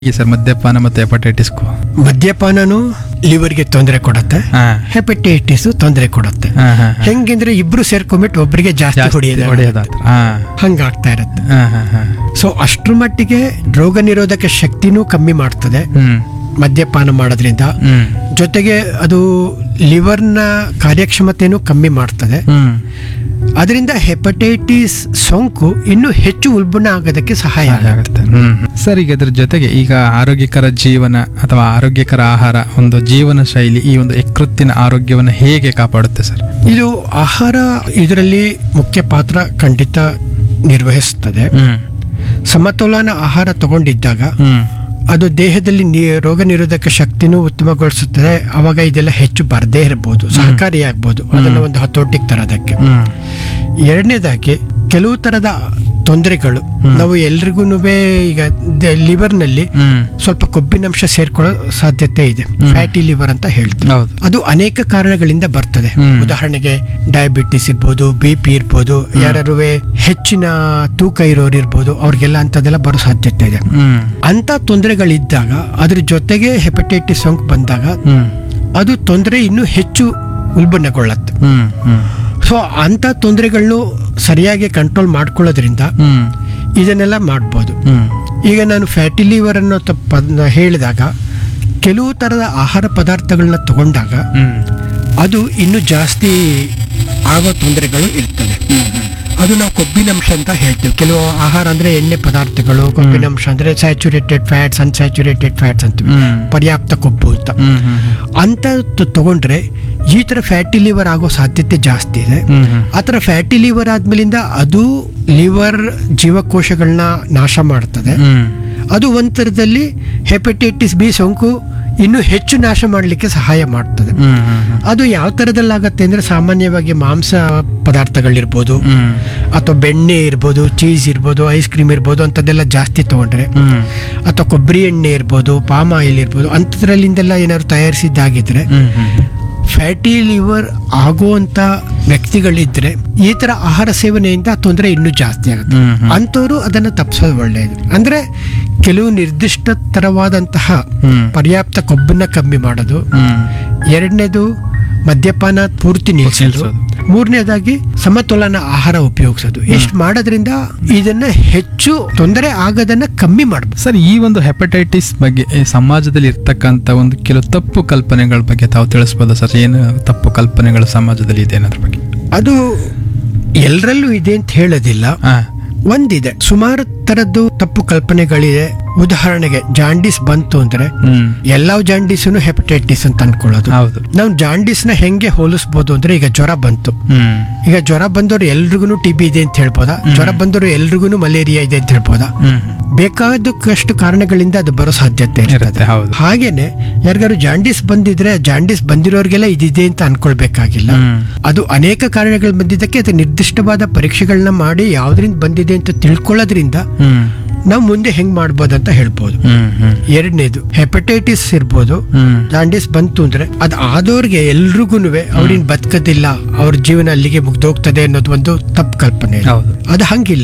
ಈ ಸರ್ ಮದ್ಯಪಾನ ಮತ್ತೆ ಹೆಪಟೈಟಿಸ್ಗೂ ಮದ್ಯಪಾನನು ಲಿವರ್ಗೆ ತೊಂದರೆ ಕೊಡುತ್ತೆ, ಹೆಪಟೈಟಿಸ್ ತೊಂದರೆ ಕೊಡುತ್ತೆ. ಹೆಂಗಿದ್ರೆ ಇಬ್ರು ಸೇರ್ಕೊಂಡ್ಬಿಟ್ಟು ಒಬ್ಬರಿಗೆ ಜಾಸ್ತಿ ಹೊಡೆಯೋದು ಹಂಗಾಗ್ತಾ ಇರುತ್ತೆ. ಸೊ ಅಷ್ಟ್ರ ಮಟ್ಟಿಗೆ ರೋಗ ನಿರೋಧಕ ಶಕ್ತಿನೂ ಕಮ್ಮಿ ಮಾಡ್ತದೆ ಮದ್ಯಪಾನ ಮಾಡೋದ್ರಿಂದ. ಜೊತೆಗೆ ಅದು ಲಿವರ್ನ ಕಾರ್ಯಕ್ಷಮತೆನೂ ಕಮ್ಮಿ ಮಾಡ್ತದೆ. ಅದರಿಂದ ಹೆಪಟೈಟಿಸ್ ಸೋಂಕು ಇನ್ನೂ ಹೆಚ್ಚು ಉಲ್ಬಣ ಆಗೋದಕ್ಕೆ ಸಹಾಯ ಆಗುತ್ತೆ. ಸರ್, ಈಗ ಅದ್ರ ಜೊತೆಗೆ ಈಗ ಆರೋಗ್ಯಕರ ಜೀವನ ಅಥವಾ ಆರೋಗ್ಯಕರ ಆಹಾರ, ಒಂದು ಜೀವನ ಶೈಲಿ ಈ ಒಂದು ಯಕೃತ್ತಿನ ಆರೋಗ್ಯವನ್ನು ಹೇಗೆ ಕಾಪಾಡುತ್ತೆ ಸರ್? ಇದು ಆಹಾರ ಇದರಲ್ಲಿ ಮುಖ್ಯ ಪಾತ್ರ ಖಂಡಿತ ನಿರ್ವಹಿಸುತ್ತದೆ. ಸಮತೋಲನ ಆಹಾರ ತಗೊಂಡಿದ್ದಾಗ ಅದು ದೇಹದಲ್ಲಿ ರೋಗ ನಿರೋಧಕ ಶಕ್ತಿನೂ ಉತ್ತಮಗೊಳಿಸುತ್ತದೆ. ಅವಾಗ ಇದೆಲ್ಲ ಹೆಚ್ಚು ಬರದೇ ಇರಬಹುದು, ಸಹಕಾರಿಯಾಗಬಹುದು ಅದನ್ನ ಒಂದು ಹತೋಟಿಗೆ ತರೋದಕ್ಕೆ. ಎರಡನೇದಾಗಿ ಕೆಲವು ತರದ ತೊಂದರೆಗಳು ನಾವು ಎಲ್ರಿಗೂ ಈಗ ಲಿವರ್ನಲ್ಲಿ ಸ್ವಲ್ಪ ಕೊಬ್ಬಿನಂಶ ಸೇರ್ಕೊಳ್ಳೋ ಸಾಧ್ಯತೆ ಇದೆ, ಫ್ಯಾಟಿ ಲಿವರ್ ಅಂತ ಹೇಳ್ತೀವಿ. ಅದು ಅನೇಕ ಕಾರಣಗಳಿಂದ ಬರ್ತದೆ. ಉದಾಹರಣೆಗೆ ಡಯಾಬಿಟಿಸ್ ಇರ್ಬೋದು, BP ಇರ್ಬೋದು, ಯಾರು ಹೆಚ್ಚಿನ ತೂಕ ಇರೋರು ಇರ್ಬೋದು, ಅವ್ರಿಗೆಲ್ಲ ಅಂತದೆಲ್ಲ ಬರೋ ಸಾಧ್ಯತೆ ಇದೆ. ಅಂತ ತೊಂದರೆಗಳಿದ್ದಾಗ ಅದ್ರ ಜೊತೆಗೆ ಹೆಪಟೈಟಿಸ್ ಸೋಂಕು ಬಂದಾಗ ಅದು ತೊಂದರೆ ಇನ್ನೂ ಹೆಚ್ಚು ಉಲ್ಬಣಗೊಳ್ಳುತ್ತೆ. ಸೊ ಅಂತ ತೊಂದರೆಗಳನ್ನು ಸರಿಯಾಗಿ ಕಂಟ್ರೋಲ್ ಮಾಡ್ಕೊಳ್ಳೋದ್ರಿಂದ ಇದನ್ನೆಲ್ಲ ಮಾಡ್ಬೋದು. ಈಗ ನಾನು ಫ್ಯಾಟಿ ಲಿವರ್ ಅನ್ನೋ ಹೇಳಿದಾಗ ಕೆಲವು ತರದ ಆಹಾರ ಪದಾರ್ಥಗಳನ್ನ ತಗೊಂಡಾಗ ಅದು ಇನ್ನೂ ಜಾಸ್ತಿ ಆಗೋ ತೊಂದರೆಗಳು ಇರ್ತದೆ. ಅದು ನಾವು ಕೊಬ್ಬಿನಂಶ ಅಂತ ಹೇಳ್ತೀವಿ. ಕೆಲವು ಆಹಾರ ಅಂದ್ರೆ ಎಣ್ಣೆ ಪದಾರ್ಥಗಳು, ಕೊಬ್ಬಿನಂಶ ಅಂದ್ರೆ ಸ್ಯಾಚುರೇಟೆಡ್ ಫ್ಯಾಟ್ಸ್, ಅನ್ಸ್ಯಾಚುರೇಟೆಡ್ ಫ್ಯಾಟ್ಸ್ ಅಂತೀವಿ, ಪರ್ಯಾಪ್ತ ಕೊಬ್ಬು ಅಂತ ತಗೊಂಡ್ರೆ ಈ ತರ ಫ್ಯಾಟಿ ಲಿವರ್ ಆಗೋ ಸಾಧ್ಯತೆ ಜಾಸ್ತಿ ಇದೆ. ಆ ತರ ಫ್ಯಾಟಿ ಲಿವರ್ ಆದ್ಮೇಲಿಂದ ಅದು ಲಿವರ್ ಜೀವಕೋಶಗಳನ್ನ ನಾಶ ಮಾಡ್ತದೆ. ಅದು ಒಂಥರದಲ್ಲಿ ಹೆಪಟೈಟಿಸ್ B ಸೋಂಕು ಇನ್ನು ಹೆಚ್ಚು ನಾಶ ಮಾಡಲಿಕ್ಕೆ ಸಹಾಯ ಮಾಡ್ತದೆ. ಅದು ಯಾವ ತರದಲ್ಲಾಗತ್ತೆ ಅಂದ್ರೆ ಸಾಮಾನ್ಯವಾಗಿ ಮಾಂಸ ಪದಾರ್ಥಗಳಿರ್ಬೋದು, ಅಥವಾ ಬೆಣ್ಣೆ ಇರ್ಬೋದು, ಚೀಸ್ ಇರ್ಬೋದು, ಐಸ್ ಕ್ರೀಮ್ ಇರ್ಬೋದು, ಅಂತದೆಲ್ಲ ಜಾಸ್ತಿ ತಗೊಂಡ್ರೆ, ಅಥವಾ ಕೊಬ್ಬರಿ ಎಣ್ಣೆ ಇರ್ಬೋದು, ಪಾಮ್ ಆಯಿಲ್ ಇರ್ಬೋದು, ಅಂಥದ್ರಲ್ಲಿಂದೆಲ್ಲ ಏನಾದ್ರು ತಯಾರಿಸಿದ್ದಾಗಿದ್ರೆ ಫ್ಯಾಟಿ ಲಿವರ್ ಆಗುವಂತ ವ್ಯಕ್ತಿಗಳಿದ್ರೆ ಈ ತರ ಆಹಾರ ಸೇವನೆಯಿಂದ ತೊಂದರೆ ಇನ್ನೂ ಜಾಸ್ತಿ ಆಗುತ್ತೆ. ಅಂಥವ್ರು ಅದನ್ನ ತಪ್ಪಿಸೋದು ಒಳ್ಳೆಯದು. ಅಂದ್ರೆ ಕೆಲವು ನಿರ್ದಿಷ್ಟ ತರವಾದಂತಹ ಪರ್ಯಾಪ್ತ ಕೊಬ್ಬನ್ನ ಕಮ್ಮಿ ಮಾಡೋದು, ಎರಡನೇದು ಮದ್ಯಪಾನ ಪೂರ್ತಿ ನಿಲ್ಲಿಸೋದು, ಮೂರನೇದಾಗಿ ಸಮತೋಲನ ಆಹಾರ ಉಪಯೋಗಿಸೋದು. ಇಷ್ಟು ಮಾಡೋದ್ರಿಂದ ಇದನ್ನ ಹೆಚ್ಚು ತೊಂದರೆ ಆಗೋದನ್ನ ಕಮ್ಮಿ ಮಾಡಬಹುದು. ಸರ್, ಈ ಒಂದು ಹೆಪಟೈಟಿಸ್ ಬಗ್ಗೆ ಸಮಾಜದಲ್ಲಿ ಇರ್ತಕ್ಕಂಥ ಒಂದು ಕೆಲವು ತಪ್ಪು ಕಲ್ಪನೆಗಳ ಬಗ್ಗೆ ತಾವು ತಿಳಿಸ್ಬೋದಾ ಸರ್? ಏನು ತಪ್ಪು ಕಲ್ಪನೆಗಳು ಸಮಾಜದಲ್ಲಿ ಇದೆ ಅನ್ನೋದ್ರ ಬಗ್ಗೆ? ಅದು ಎಲ್ಲರಲ್ಲೂ ಇದೆ ಅಂತ ಹೇಳೋದಿಲ್ಲ. ಒಂದಿದೆ, ಸುಮಾರು ತರದ್ದು ತಪ್ಪು ಕಲ್ಪನೆಗಳಿದೆ. ಉದಾಹರಣೆಗೆ ಜಾಂಡೀಸ್ ಬಂತು ಅಂದ್ರೆ ಎಲ್ಲಾ ಜಾಂಡೀಸನು ಹೆಪಟೈಟಿಸ್ ಅಂತ ಅನ್ಕೊಳ್ಳೋದು. ನಾವು ಜಾಂಡೀಸ್ ನ ಹೆಂಗೆ ಹೋಲಿಸಬಹುದು ಅಂದ್ರೆ, ಈಗ ಜ್ವರ ಬಂತು, ಈಗ ಜ್ವರ ಬಂದವರು ಎಲ್ರಿಗೂ TB ಇದೆ ಅಂತ ಹೇಳ್ಬೋದಾ? ಜ್ವರ ಬಂದವರು ಎಲ್ರಿಗೂ ಮಲೇರಿಯಾ ಇದೆ ಅಂತ ಹೇಳ್ಬೋದಾ? ಬೇಕಾದಷ್ಟು ಕಾರಣಗಳಿಂದ ಅದು ಬರೋ ಸಾಧ್ಯತೆ ಇರುತ್ತೆ. ಹಾಗೇನೆ ಯಾರಿಗಾರು ಜಾಂಡೀಸ್ ಬಂದಿದ್ರೆ ಜಾಂಡೀಸ್ ಬಂದಿರೋರ್ಗೆಲ್ಲ ಇದಿದೆ ಅಂತ ಅನ್ಕೊಳ್ಬೇಕಾಗಿಲ್ಲ. ಅದು ಅನೇಕ ಕಾರಣಗಳು ಬಂದಿದ್ದಕ್ಕೆ ಅದು ನಿರ್ದಿಷ್ಟವಾದ ಪರೀಕ್ಷೆಗಳನ್ನ ಮಾಡಿ ಯಾವ್ದ್ರಿಂದ ಬಂದಿದೆ ಅಂತ ತಿಳ್ಕೊಳ್ಳೋದ್ರಿಂದ ನಾವು ಮುಂದೆ ಹೆಂಗ್ ಮಾಡ್ಬೋದು ಅಂತ ಹೇಳ್ಬೋದು. ಎರಡನೇದು ಹೆಪಟೈಟಿಸ್ ಇರ್ಬೋದು, ಜಾಂಡೀಸ್ ಬಂತು ಅಂದ್ರೆ ಅದು ಆದವ್ರಿಗೆ ಎಲ್ರಿಗೂ ಅವ್ರಿನ್ ಬದುಕೋದಿಲ್ಲ, ಅವ್ರ ಜೀವನ ಅಲ್ಲಿಗೆ ಮುಗ್ದೋಗ್ತದೆ ಅನ್ನೋದು ಒಂದು ತಪ್ಪು ಕಲ್ಪನೆ. ಅದು ಹಂಗಿಲ್ಲ.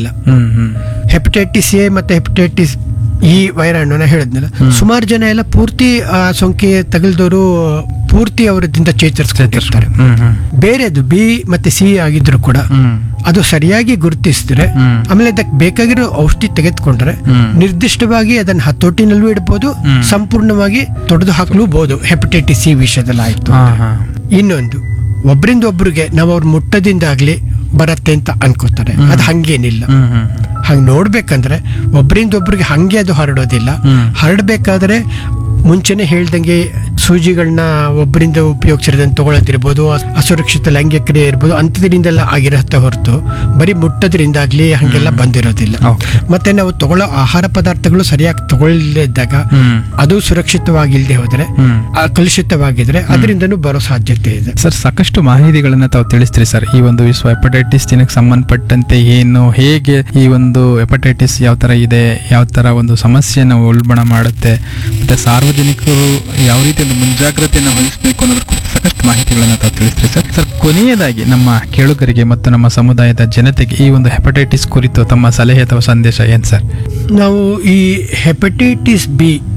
ಹೆಪಟೈಟಿಸ್ A ಮತ್ತೆ ಹೆಪಟೈಟಿಸ್ ಈ ವೈರಾಣುನ ಹೇಳಿದ್ನಲ್ಲ, ಸುಮಾರು ಜನ ಎಲ್ಲ ಪೂರ್ತಿ ಸೋಂಕಿಗೆ ತಗಲ್ದವರು ಪೂರ್ತಿ ಅವರದಿಂದ ಚೇತರಿಸ್ಕೊಂಡಿರ್ತಾರೆ. ಬೇರೆದು B ಮತ್ತೆ C ಆಗಿದ್ರು ಕೂಡ ಅದು ಸರಿಯಾಗಿ ಗುರುತಿಸಿದ್ರೆ, ಆಮೇಲೆ ಅದಕ್ಕೆ ಬೇಕಾಗಿರೋ ಔಷಧಿ ತೆಗೆದುಕೊಂಡ್ರೆ ನಿರ್ದಿಷ್ಟವಾಗಿ ಅದನ್ನ ಹತೋಟಿನಲ್ಲೂ ಇಡಬಹುದು, ಸಂಪೂರ್ಣವಾಗಿ ತೊಡೆದು ಹಾಕಲೂಬಹುದು. ಹೆಪಟೈಟಿಸ್ C ವಿಷಯದಲ್ಲಿ ಆಯ್ತು. ಇನ್ನೊಂದು, ಒಬ್ಬರಿಂದ ಒಬ್ರಿಗೆ ನಾವು ಅವ್ರ ಮುಟ್ಟದಿಂದಾಗ್ಲಿ ಬರತ್ತೆ ಅಂತ ಅನ್ಕೋತಾರೆ. ಅದು ಹಂಗೇನಿಲ್ಲ. ಹಂಗ್ ನೋಡ್ಬೇಕಂದ್ರೆ ಒಬ್ಬರಿಂದ ಒಬ್ರಿಗೆ ಹಂಗೆ ಅದು ಹರಡೋದಿಲ್ಲ. ಹರಡ್ಬೇಕಾದ್ರೆ ಮುಂಚೆನೆ ಹೇಳ್ದಂಗೆ ಸೂಜಿಗಳನ್ನ ಒಬ್ಬರಿಂದ ಉಪಯೋಗಿಸಿರೋದನ್ನ ತಗೊಳ್ಳೋದಿರ್ಬೋದು, ಅಸುರಕ್ಷಿತ ಲೈಂಗಿಕ ಕ್ರಿಯೆ ಇರ್ಬೋದು, ಅಂಥದ್ರಿಂದೆಲ್ಲ ಆಗಿರತ್ತೆ ಹೊರತು ಬರೀ ಮುಟ್ಟೋದ್ರಿಂದಾಗ್ಲಿ ಹಂಗೆಲ್ಲ ಬಂದಿರೋದಿಲ್ಲ. ಮತ್ತೆ ನಾವು ತಗೊಳ್ಳೋ ಆಹಾರ ಪದಾರ್ಥಗಳು ಸರಿಯಾಗಿ ತಗೊಳ್ಳಿದ್ದಾಗ ಅದು ಸುರಕ್ಷಿತವಾಗಿಲ್ಲದೆ ಹೋದ್ರೆ, ಕಲುಷಿತವಾಗಿದ್ರೆ ಅದರಿಂದನೂ ಬರೋ ಸಾಧ್ಯತೆ ಇದೆ. ಸರ್, ಸಾಕಷ್ಟು ಮಾಹಿತಿಗಳನ್ನ ತಾವು ತಿಳಿಸ್ತೀರಿ ಸರ್. ಈ ಒಂದು ವಿಶ್ವ ಹೆಪಟೈಟಿಸ್ ದಿನಕ್ಕೆ ಸಂಬಂಧಪಟ್ಟಂತೆ ಏನು, ಹೇಗೆ ಈ ಒಂದು ಹೆಪಟೈಟಿಸ್ ಯಾವ ತರ ಇದೆ, ಯಾವ ತರ ಒಂದು ಸಮಸ್ಯೆಯನ್ನು ಉಲ್ಬಣ ಮಾಡುತ್ತೆ, ಮತ್ತೆ ಸಾರ್ವಜನಿಕರು ಯಾವ ರೀತಿ ಒಂದು ಮುಂಜಾಗ್ರತೆಯನ್ನು ವಹಿಸಬೇಕು ಅನ್ನೋದ್ರ ಸಾಕಷ್ಟು ಮಾಹಿತಿಗಳನ್ನ ತಾವು ತಿಳಿಸ್ತೀರಿ ಸರ್. ಸರ್, ಕೊನೆಯದಾಗಿ ನಮ್ಮ ಕೇಳುಗರಿಗೆ ಮತ್ತು ನಮ್ಮ ಸಮುದಾಯದ ಜನತೆಗೆ ಈ ಒಂದು ಹೆಪಟೈಟಿಸ್ ಕುರಿತು ತಮ್ಮ ಸಲಹೆ ಅಥವಾ ಸಂದೇಶ ಏನ್ ಸರ್? ನಾವು ಈ ಹೆಪಟೈಟಿಸ್ ಬಿ